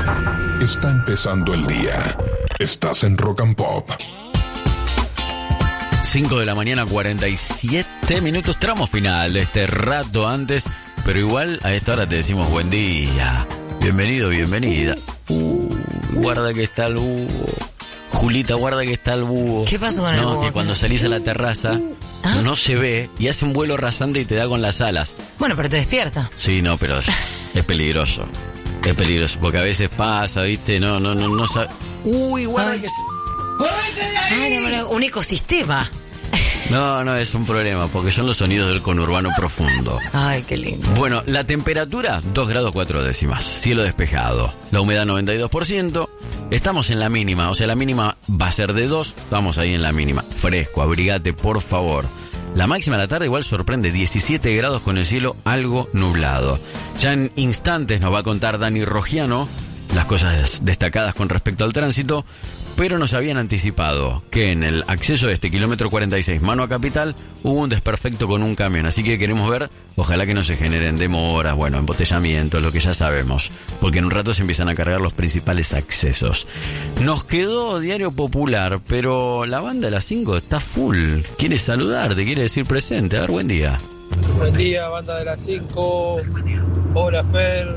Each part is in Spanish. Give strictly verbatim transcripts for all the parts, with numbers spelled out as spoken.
Está empezando el día. Estás en Rock and Pop. cinco de la mañana, cuarenta y siete minutos, tramo final de este rato antes, pero igual a esta hora te decimos buen día, bienvenido, bienvenida. Uh, guarda que está el búho. Julita, guarda que está el búho. ¿Qué pasó con no, el búho? No, que cuando salís a la terraza ¿Ah? no se ve y hace un vuelo rasante y te da con las alas. Bueno, pero te despierta. Sí, no, pero es, es peligroso. Es peligroso, porque a veces pasa, ¿viste? No, no, no, no sabe. Uy, guarda Ay. que se... Ay, no, no, un ecosistema. No, no, es un problema, porque son los sonidos del conurbano profundo. Ay, qué lindo. Bueno, la temperatura, dos grados cuatro décimas, cielo despejado, la humedad noventa y dos por ciento, estamos en la mínima, o sea, la mínima va a ser de dos, estamos ahí en la mínima, fresco, abrigate, por favor. La máxima de la tarde igual sorprende, diecisiete grados con el cielo algo nublado. Ya en instantes nos va a contar Dani Rogiano las cosas destacadas con respecto al tránsito, pero nos habían anticipado que en el acceso de este kilómetro cuarenta y seis, mano a Capital, hubo un desperfecto con un camión, así que queremos ver, ojalá que no se generen demoras, bueno, embotellamientos, lo que ya sabemos, porque en un rato se empiezan a cargar los principales accesos. Nos quedó Diario Popular, pero la banda de las cinco está full, quiere saludarte, quiere decir presente, a ver, buen día. Buen día, banda de las cinco. Hola, Fer.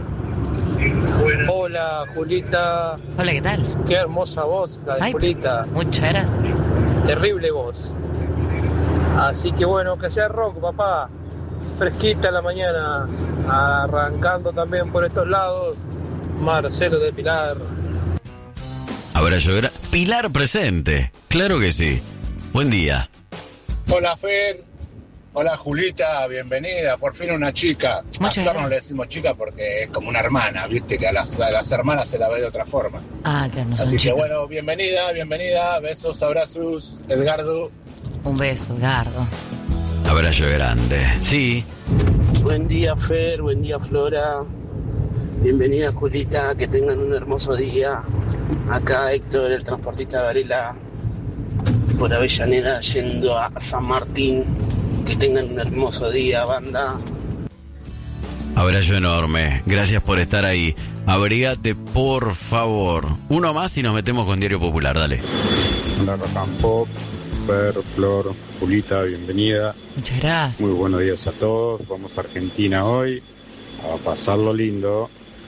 Hola, Julita. Hola, ¿qué tal? Qué hermosa voz, la de Ay, Julita. Muchas gracias. Terrible voz. Así que bueno, que sea rock, papá. Fresquita la mañana. Arrancando también por estos lados. Marcelo de Pilar. Abrazo, gra- Pilar presente, claro que sí. Buen día. Hola, Fer. Hola, Julita, bienvenida. Por fin una chica. Muchas A Flor no gracias. le decimos chica porque es como una hermana, viste, que a las, a las hermanas se la ve de otra forma. Ah, claro, no son Así que chicos. bueno, bienvenida, bienvenida. Besos, abrazos, Edgardo. Un beso, Edgardo. Abrazo grande. Sí. Buen día, Fer, buen día, Flora. Bienvenida, Julita, que tengan un hermoso día. Acá Héctor, el transportista Varela, por Avellaneda, yendo a San Martín. Que tengan un hermoso día, banda. Abrazo enorme. Gracias por estar ahí. Abrígate, por favor. Uno más y nos metemos con Diario Popular. Dale. Hola, Rock and Pop, Fer, Flor, Julita, bienvenida. Muchas gracias. Muy buenos días a todos. Vamos a Argentina hoy a pasarlo lindo.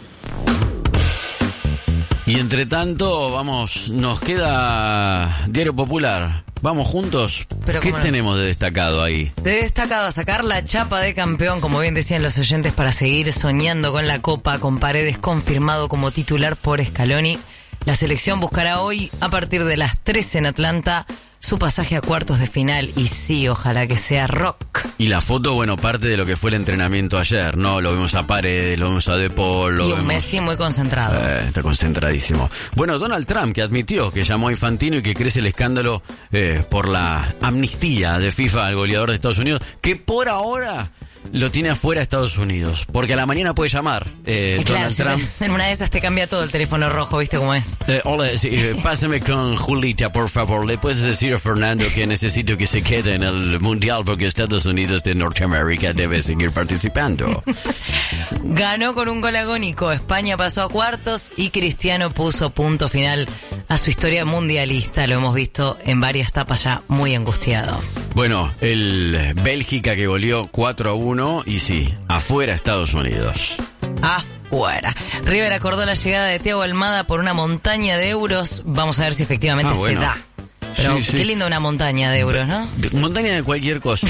Y entre tanto, vamos, nos queda Diario Popular. Vamos juntos. Pero ¿Qué cómo no. tenemos de destacado ahí? De destacado a sacar la chapa de campeón, como bien decían los oyentes, para seguir soñando con la Copa, con Paredes confirmado como titular por Scaloni. La selección buscará hoy, a partir de las trece en Atlanta, su pasaje a cuartos de final. Y sí, ojalá que sea rock. Y la foto, bueno, parte de lo que fue el entrenamiento ayer, ¿no? Lo vemos a Paredes, lo vemos a De Paul, lo Y un vemos... Messi muy concentrado. Eh, está concentradísimo. Bueno, Donald Trump, que admitió que llamó a Infantino y que crece el escándalo eh, por la amnistía de FIFA al goleador de Estados Unidos, que por ahora lo tiene afuera de Estados Unidos, porque a la mañana puede llamar eh, Y claro, Donald Trump. en una de esas te cambia todo el teléfono rojo, ¿viste cómo es? Eh, hola, sí, eh, pásame con Julita, por favor. ¿Le puedes decir a Fernando que necesito que se quede en el Mundial porque Estados Unidos de Norteamérica debe seguir participando? Ganó con un gol agónico, España pasó a cuartos y Cristiano puso punto final a su historia mundialista. Lo hemos visto en varias etapas ya muy angustiado. Bueno, el Bélgica que goleó cuatro a uno y sí, afuera Estados Unidos. Afuera. River acordó la llegada de Thiago Almada por una montaña de euros. Vamos a ver si efectivamente Ah, bueno. se da. Pero Sí, sí. qué linda una montaña de euros, ¿no? De- montaña de cualquier cosa.